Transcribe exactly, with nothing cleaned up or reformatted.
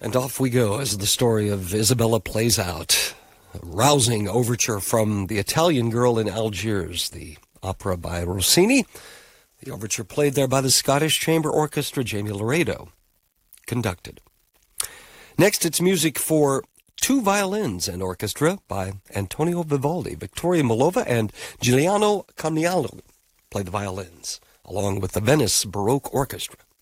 And off we go as the story of Isabella plays out. A rousing overture from The Italian Girl in Algiers, the opera by Rossini. The overture played there by the Scottish Chamber Orchestra, Jamie Laredo conducted. Next, it's music for two violins and orchestra by Antonio Vivaldi. Victoria Milova and Giuliano Camniano play the violins, along with the Venice Baroque Orchestra.